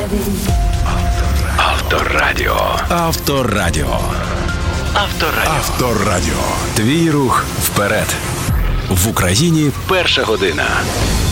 Авторадіо. Авторадіо. Авторадіо. Авторадіо. Твій рух вперед. В Україні перша година.